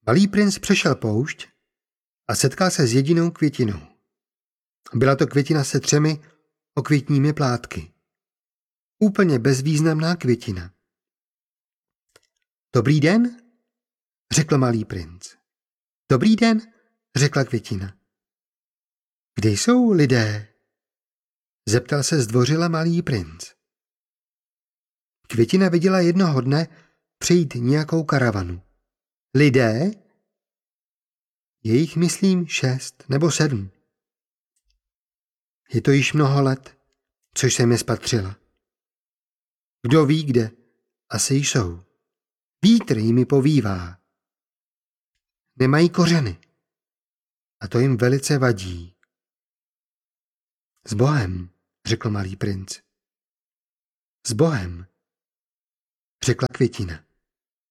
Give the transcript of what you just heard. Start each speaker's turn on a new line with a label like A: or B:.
A: Malý princ přešel poušť a setkal se s jedinou květinou. Byla to květina se 3 okvětními plátky. Úplně bezvýznamná květina. Dobrý den, řekl malý princ. Dobrý den, řekla květina. Kde jsou lidé? Zeptal se zdvořile malý princ. Květina viděla jednoho dne přijít nějakou karavanu. Lidé? Je jich, myslím, 6 nebo 7. Je to již mnoho let, což jsem je spatřila. Kdo ví kde, asi jsou. Vítr jimi povívá. Nemají kořeny a to jim velice vadí. S Bohem, řekl malý princ. S Bohem, řekla květina.